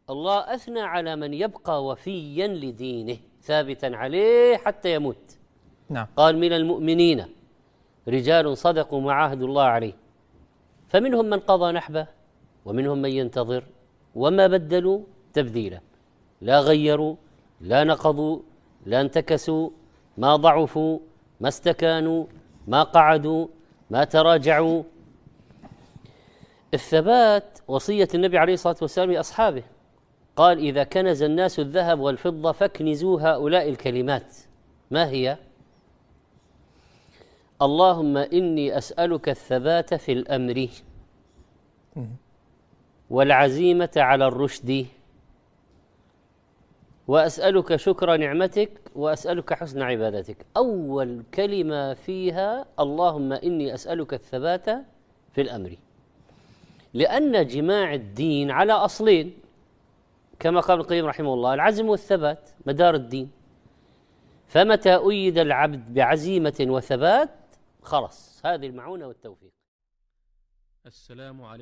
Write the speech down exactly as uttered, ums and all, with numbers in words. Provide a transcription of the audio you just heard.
الله أثنى على من يبقى وفيا لدينه ثابتا عليه حتى يموت. نعم. قال من المؤمنين رجال صدقوا ما عاهدوا الله عليه فمنهم من قضى نحبه ومنهم من ينتظر وما بدلوا تبديلا، لا غيروا لا نقضوا لا انتكسوا ما ضعفوا ما استكانوا ما قعدوا ما تراجعوا. الثبات وصية النبي عليه الصلاة والسلام لأصحابه، قال إذا كنز الناس الذهب والفضة فاكنزوا هؤلاء الكلمات. ما هي؟ اللهم إني أسألك الثبات في الأمر والعزيمة على الرشد وأسألك شكر نعمتك وأسألك حسن عبادتك. أول كلمة فيها اللهم إني أسألك الثبات في الأمر، لأن جماع الدين على أصلين كما قال ابن القيم رحمه الله: العزم والثبات مدار الدين. فمتى أيد العبد بعزيمة وثبات خلص هذه المعونة والتوفيق. السلام عليكم.